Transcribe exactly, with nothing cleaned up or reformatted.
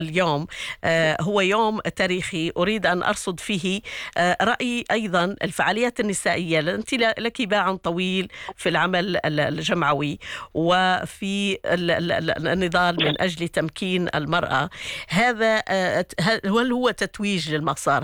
اليوم آه، هو يوم تاريخي أريد أن أرصد فيه آه، رأي أيضا الفعاليات النسائية. أنت ل- لك باع طويل في العمل ال- الجمعوي وفي ال- ال- ال- النضال من أجل تمكين المرأة. هذا آه، هل هل هو تتويج للمسار؟